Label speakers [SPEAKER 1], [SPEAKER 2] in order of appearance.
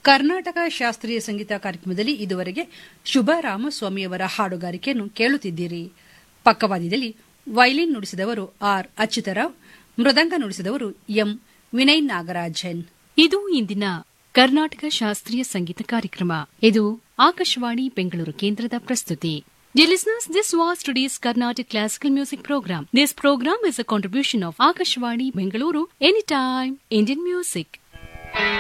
[SPEAKER 1] ಕರ್ನಾಟಕ ಶಾಸ್ತ್ರೀಯ ಸಂಗೀತ ಕಾರ್ಯಕ್ರಮದಲ್ಲಿ ಇದುವರೆಗೆ ಶುಭ ರಾಮಸ್ವಾಮಿಯವರ ಹಾಡುಗಾರಿಕೆಯನ್ನು ಕೇಳುತ್ತಿದ್ದೀರಿ. ಪಕ್ಕವಾದ್ಯದಲ್ಲಿ ವೈಲಿನ್ ನುಡಿಸಿದವರು ಆರ್ ಅಚ್ಯುತರಾವ್, ಮೃದಂಗ ನುಡಿಸಿದವರು ಎಂ ವಿನಯ್ ನಾಗರಾಜನ್.
[SPEAKER 2] ಇದು ಇಂದಿನ ಕರ್ನಾಟಕ ಶಾಸ್ತ್ರೀಯ ಸಂಗೀತ ಕಾರ್ಯಕ್ರಮ. ಇದು ಆಕಾಶವಾಣಿ ಬೆಂಗಳೂರು ಕೇಂದ್ರದ ಪ್ರಸ್ತುತಿ. Dear listeners, this was today's Carnatic Classical Music Program. This program is a contribution of Akashvani Bengaluru, Anytime Indian Music.